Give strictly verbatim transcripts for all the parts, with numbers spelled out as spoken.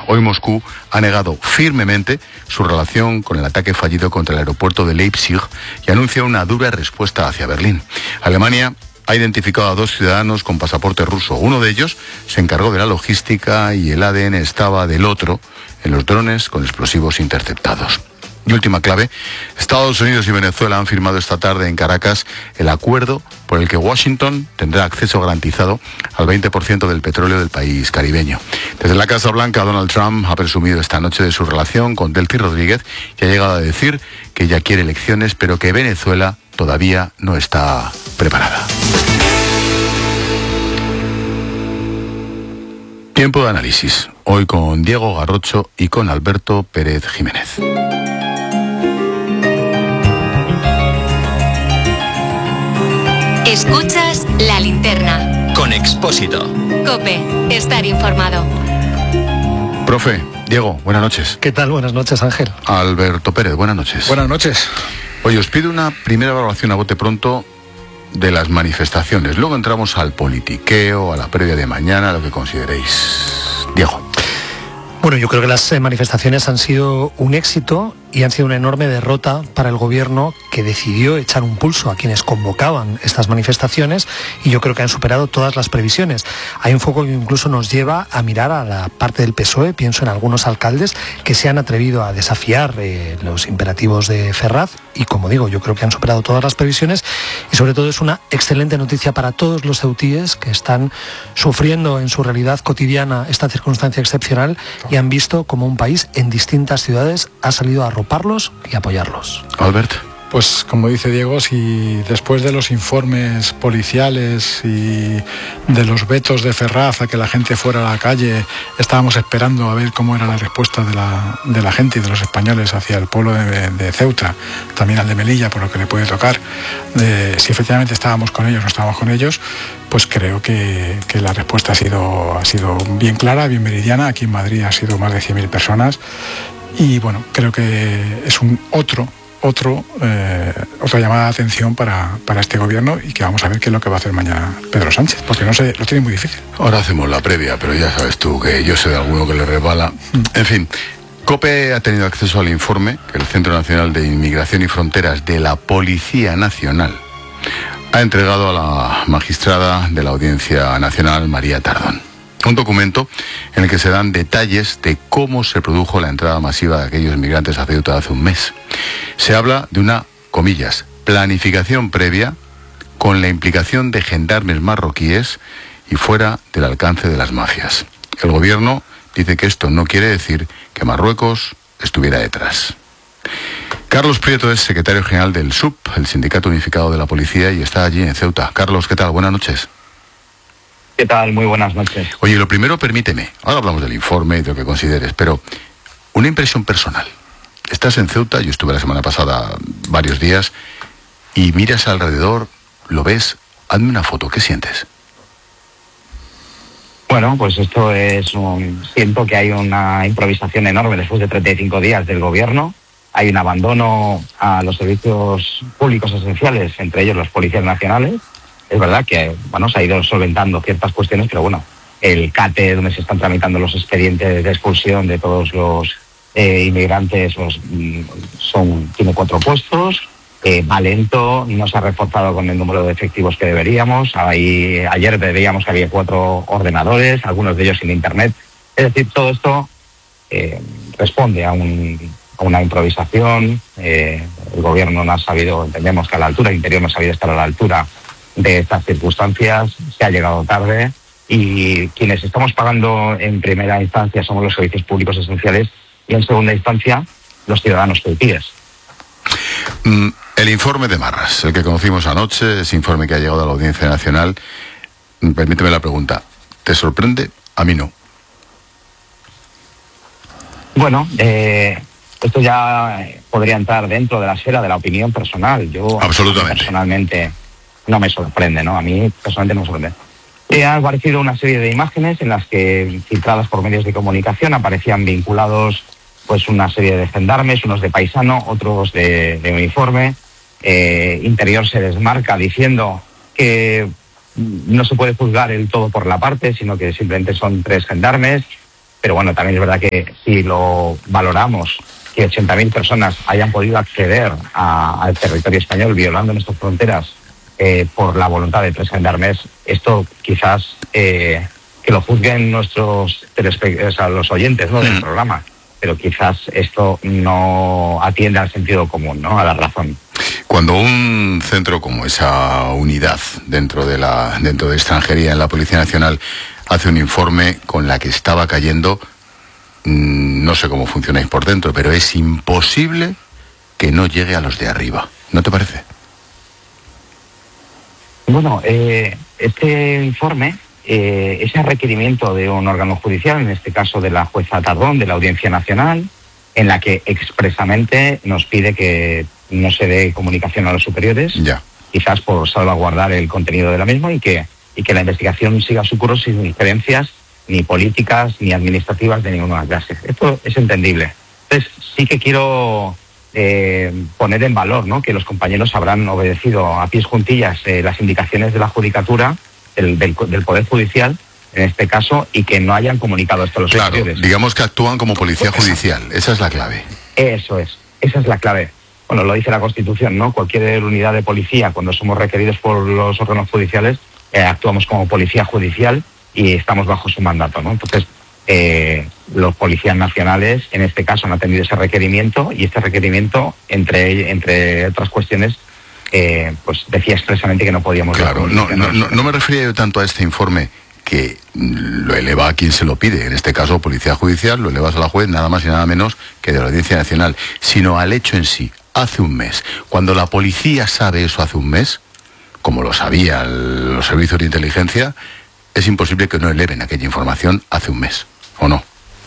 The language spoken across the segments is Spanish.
Hoy Moscú ha negado firmemente su relación con el ataque fallido contra el aeropuerto de Leipzig y anuncia una dura respuesta hacia Berlín. Alemania ha identificado a dos ciudadanos con pasaporte ruso. Uno de ellos se encargó de la logística y el A D N estaba del otro en los drones con explosivos interceptados. Y última clave, Estados Unidos y Venezuela han firmado esta tarde en Caracas el acuerdo por el que Washington tendrá acceso garantizado al veinte por ciento del petróleo del país caribeño. Desde la Casa Blanca, Donald Trump ha presumido esta noche de su relación con Delcy Rodríguez y ha llegado a decir que ya quiere elecciones, pero que Venezuela todavía no está preparada. Tiempo de análisis, hoy con Diego Garrocho y con Alberto Pérez Jiménez. Escuchas La Linterna con Expósito. COPE, estar informado. Profe, Diego, buenas noches. ¿Qué tal? Buenas noches, Ángel. Alberto Pérez, buenas noches. Buenas noches. Oye, os pido una primera valoración a bote pronto de las manifestaciones. Luego entramos al politiqueo, a la previa de mañana, lo que consideréis. Diego. Bueno, yo creo que las eh, manifestaciones han sido un éxito y han sido una enorme derrota para el gobierno, que decidió echar un pulso a quienes convocaban estas manifestaciones, y yo creo que han superado todas las previsiones. Hay un foco que incluso nos lleva a mirar a la parte del P S O E, pienso en algunos alcaldes que se han atrevido a desafiar eh, los imperativos de Ferraz, y como digo, yo creo que han superado todas las previsiones, y sobre todo es una excelente noticia para todos los ceutíes que están sufriendo en su realidad cotidiana esta circunstancia excepcional y han visto como un país en distintas ciudades ha salido a arroparlos y apoyarlos. Albert. Pues como dice Diego, si después de los informes policiales y de los vetos de Ferraz a que la gente fuera a la calle, estábamos esperando a ver cómo era la respuesta de la, de la gente y de los españoles hacia el pueblo de, de Ceuta, también al de Melilla, por lo que le puede tocar, de, si efectivamente estábamos con ellos o no estábamos con ellos, pues creo que, que la respuesta ha sido, ha sido bien clara, bien meridiana. Aquí en Madrid ha sido más de cien mil personas y bueno, creo que es un otro Otro, eh, otra llamada de atención para, para este gobierno, y que vamos a ver qué es lo que va a hacer mañana Pedro Sánchez, porque no sé, lo tiene muy difícil. Ahora hacemos la previa, pero ya sabes tú que yo sé de alguno que le resbala. Mm. En fin, COPE ha tenido acceso al informe que el Centro Nacional de Inmigración y Fronteras de la Policía Nacional ha entregado a la magistrada de la Audiencia Nacional, María Tardón. Un documento en el que se dan detalles de cómo se produjo la entrada masiva de aquellos migrantes a Ceuta hace un mes. Se habla de una, comillas, planificación previa con la implicación de gendarmes marroquíes y fuera del alcance de las mafias. El gobierno dice que esto no quiere decir que Marruecos estuviera detrás. Carlos Prieto es secretario general del S U P, el Sindicato Unificado de la Policía, y está allí en Ceuta. Carlos, ¿qué tal? Buenas noches. ¿Qué tal? Muy buenas noches. Oye, lo primero, permíteme, ahora hablamos del informe y de lo que consideres, pero una impresión personal. Estás en Ceuta, yo estuve la semana pasada varios días, y miras alrededor, lo ves, hazme una foto, ¿qué sientes? Bueno, pues esto es un... Siento que hay una improvisación enorme después de treinta y cinco días del gobierno. Hay un abandono a los servicios públicos esenciales, entre ellos los policías nacionales. Es verdad que, bueno, se ha ido solventando ciertas cuestiones, pero bueno, el CATE, donde se están tramitando los expedientes de expulsión de todos los eh, inmigrantes, pues, son, tiene cuatro puestos, eh, va lento, no se ha reforzado con el número de efectivos que deberíamos. Ahí, ayer veíamos que había cuatro ordenadores, algunos de ellos sin internet. Es decir, todo esto eh, responde a, un, a una improvisación. Eh, el gobierno no ha sabido, entendemos que a la altura, el Interior no ha sabido estar a la altura de estas circunstancias, se ha llegado tarde, y quienes estamos pagando en primera instancia somos los servicios públicos esenciales y en segunda instancia los ciudadanos ceutíes. Mm, el informe de Marras, el que conocimos anoche, ese informe que ha llegado a la Audiencia Nacional, permíteme la pregunta, ¿te sorprende? A mí no. Bueno, eh, esto ya podría entrar dentro de la esfera de la opinión personal. Yo absolutamente personalmente no me sorprende, ¿no? A mí personalmente no me sorprende. Eh, ha aparecido una serie de imágenes en las que, filtradas por medios de comunicación, aparecían vinculados pues una serie de gendarmes, unos de paisano, otros de, de uniforme. Eh, Interior se desmarca diciendo que no se puede juzgar el todo por la parte, sino que simplemente son tres gendarmes. pero bueno, también es verdad que si lo valoramos, que ochenta mil personas hayan podido acceder a, al territorio español violando nuestras fronteras eh, por la voluntad de tres gendarmes, esto quizás eh, que lo juzguen nuestros o sea, los oyentes, ¿no?, del mm. programa, pero quizás esto no atiende al sentido común, ¿no?, a la razón. Cuando un centro como esa unidad dentro de la dentro de extranjería en la Policía Nacional hace un informe con la que estaba cayendo, mmm, no sé cómo funcionáis por dentro, pero es imposible que no llegue a los de arriba, ¿no te parece? Bueno, eh, este informe, eh, ese requerimiento de un órgano judicial, en este caso de la jueza Tardón, de la Audiencia Nacional, en la que expresamente nos pide que no se dé comunicación a los superiores, ya. quizás por salvaguardar el contenido de la misma y que, y que la investigación siga su curso sin injerencias ni políticas ni administrativas de ninguna clase. Esto es entendible. Entonces, sí que quiero eh, poner en valor, ¿no?, que los compañeros habrán obedecido a pies juntillas eh, las indicaciones de la judicatura, del, del, del Poder Judicial, en este caso, y que no hayan comunicado esto a los claro, superiores. Digamos que actúan como policía judicial. Esa es la clave. Eso es. Esa es la clave. Bueno, lo dice la Constitución, ¿no? Cualquier unidad de policía, cuando somos requeridos por los órganos judiciales, eh, actuamos como policía judicial y estamos bajo su mandato, ¿no? Entonces, eh, los policías nacionales, en este caso, han atendido ese requerimiento y este requerimiento, entre, entre otras cuestiones, eh, pues decía expresamente que no podíamos... Claro, no, no, no, no me refería yo tanto a este informe que lo eleva a quien se lo pide, en este caso Policía Judicial, lo elevas a la juez nada más y nada menos que de la Audiencia Nacional, sino al hecho en sí. Hace un mes, cuando la policía sabe eso hace un mes, como lo sabían los servicios de inteligencia, es imposible que no eleven aquella información hace un mes, ¿o no?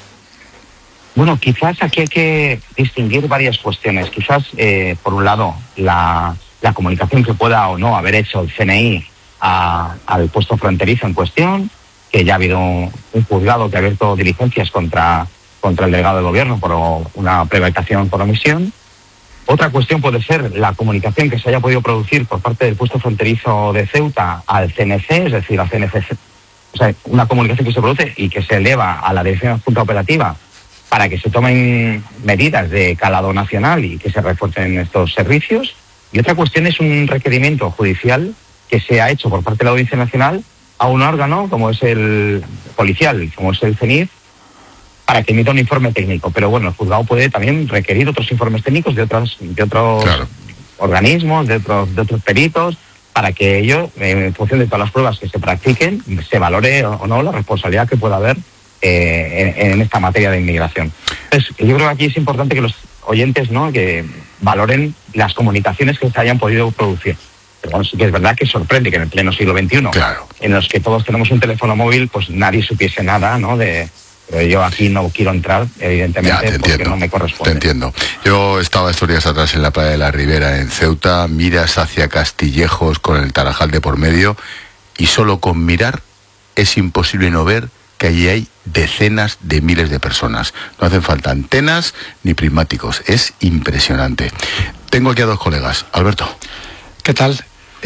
Bueno, quizás aquí hay que distinguir varias cuestiones. Quizás, eh, por un lado, la, la comunicación que pueda o no haber hecho el C N I a, al puesto fronterizo en cuestión, que ya ha habido un, un juzgado que ha abierto diligencias contra, contra el delegado del gobierno por una prevaricación por omisión. Otra cuestión puede ser la comunicación que se haya podido producir por parte del puesto fronterizo de Ceuta al C N C, es decir, al C N C, o sea, una comunicación que se produce y que se eleva a la Dirección Adjunta Operativa para que se tomen medidas de calado nacional y que se refuercen estos servicios. Y otra cuestión es un requerimiento judicial que se ha hecho por parte de la Audiencia Nacional a un órgano como es el policial, como es el C N I F, para que emita un informe técnico. Pero bueno, el juzgado puede también requerir otros informes técnicos de otros, de otros claro. organismos, de otros, de otros peritos, para que ello, en función de todas las pruebas que se practiquen, se valore o no la responsabilidad que pueda haber eh, en, en esta materia de inmigración. Entonces, yo creo que aquí es importante que los oyentes, ¿no?, que valoren las comunicaciones que se hayan podido producir. Pero bueno, sí que es verdad que sorprende que en el pleno siglo veintiuno, claro. en los que todos tenemos un teléfono móvil, pues nadie supiese nada, ¿no?, de... Pero yo aquí no quiero entrar, evidentemente, ya, porque no me corresponde. Te entiendo. Yo estaba estos días atrás en la playa de la Ribera, en Ceuta, miras hacia Castillejos con el Tarajal de por medio, y solo con mirar es imposible no ver que allí hay decenas de miles de personas. No hacen falta antenas ni prismáticos. Es impresionante. Tengo aquí a dos colegas. Alberto. ¿Qué tal?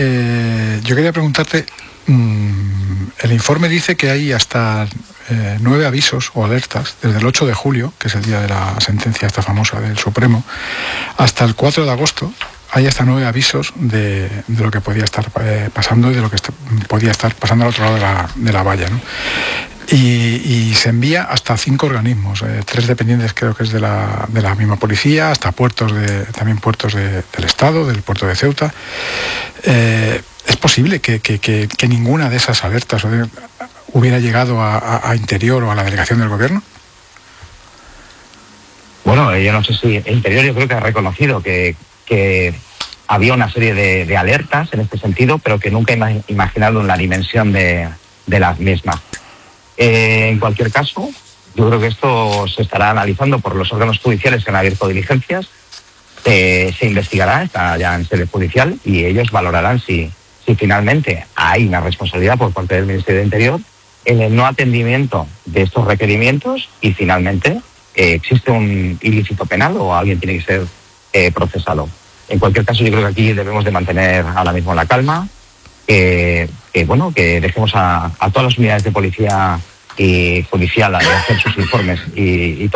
Eh, yo quería preguntarte, mmm, el informe dice que hay hasta... Eh, nueve avisos o alertas desde el ocho de julio, que es el día de la sentencia esta famosa del Supremo, hasta el cuatro de agosto. Hay hasta nueve avisos de, de lo que podía estar eh, pasando y de lo que est- podía estar pasando al otro lado de la, de la valla, ¿no? Y, y se envía hasta cinco organismos, eh, tres dependientes creo que es de la, de la misma policía, hasta puertos de, también puertos de, del Estado, del puerto de Ceuta. Eh, ¿Es posible que, que, que, que ninguna de esas alertas o de, hubiera llegado a, a, a Interior o a la delegación del gobierno? Bueno, yo no sé si Interior yo creo que ha reconocido que, que había una serie de, de alertas en este sentido, pero que nunca ha imaginado la dimensión de, de las mismas. Eh, en cualquier caso, yo creo que esto se estará analizando por los órganos judiciales que han abierto diligencias, eh, se investigará, está ya en sede judicial, y ellos valorarán si, si finalmente hay una responsabilidad por parte del Ministerio de Interior en el no atendimiento de estos requerimientos y finalmente eh, existe un ilícito penal o alguien tiene que ser eh, procesado. En cualquier caso, yo creo que aquí debemos de mantener ahora mismo la calma, que, que bueno, que dejemos a, a todas las unidades de policía y judicial a hacer sus informes y, y